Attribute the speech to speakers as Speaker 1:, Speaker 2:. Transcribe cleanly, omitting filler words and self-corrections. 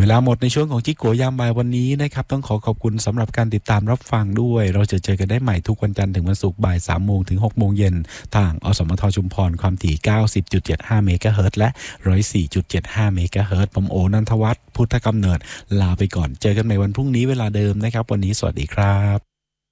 Speaker 1: ลาหมดในช่วงของจิโกยามบ่ายวันนี้นะครับต้องขอบคุณสำหรับการติดตามรับฟังด้วยเราจะเจอกันได้ใหม่ทุกวันจันทร์ถึงวันศุกร์บ่าย 3 โมงถึง 6 โมงเย็นทางอสมทชุมพรความถี่ 90.75 เมกะเฮิรตซ์และ 104.75 เมกะเฮิรตซ์ผมโอนันทวัฒน์พุทธกำเนิดลาไปก่อนเจอกันใหม่วันพรุ่งนี้เวลาเดิมนะครับวันนี้สวัสดีครับ